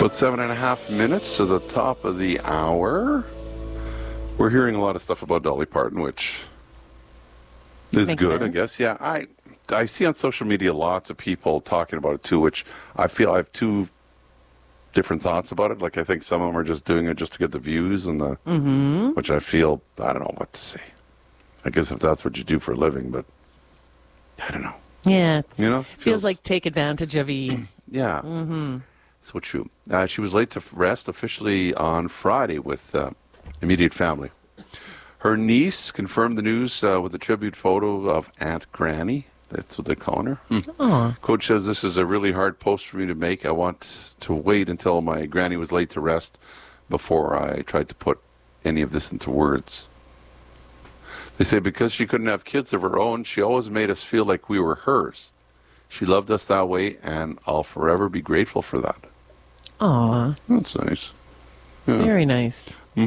About 7.5 minutes to the top of the hour. We're hearing a lot of stuff about Dolly Parton, which is Makes good, sense. I guess. Yeah, I see on social media lots of people talking about it too, which I feel I have two different thoughts about it. Like, I think some of them are just doing it just to get the views and the, which I feel, I don't know what to say. I guess if that's what you do for a living, but I don't know. Yeah, Feels like take advantage of you. Yeah. So true. She was laid to rest officially on Friday with immediate family. Her niece confirmed the news with a tribute photo of Aunt Granny. That's what they're calling her. Coach says, this is a really hard post for me to make. I want to wait until my granny was laid to rest before I tried to put any of this into words. They say because she couldn't have kids of her own, she always made us feel like we were hers. She loved us that way, and I'll forever be grateful for that. Aw, That's nice. Yeah. very nice.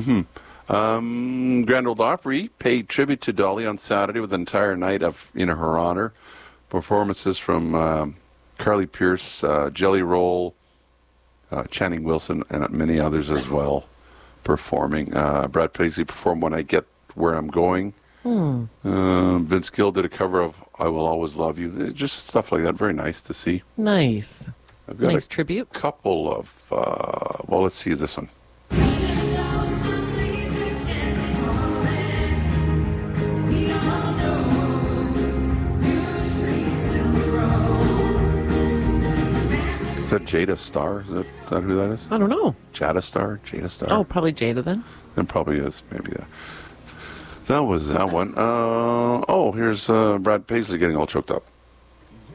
Grand Ole Opry paid tribute to Dolly on Saturday with an entire night in her honor. Performances from Carly Pearce, Jelly Roll, Channing Wilson, and many others as well performing. Brad Paisley performed When I Get Where I'm Going. Vince Gill did a cover of I Will Always Love You. Just stuff like that. Very nice to see. Nice. I've got Nice a tribute. couple of, well, let's see this one. Is that Jada Star? Is that who that is? I don't know. Jada Star? Jada Star? Oh, probably Jada then. It probably is. Maybe that was that one. Here's Brad Paisley getting all choked up.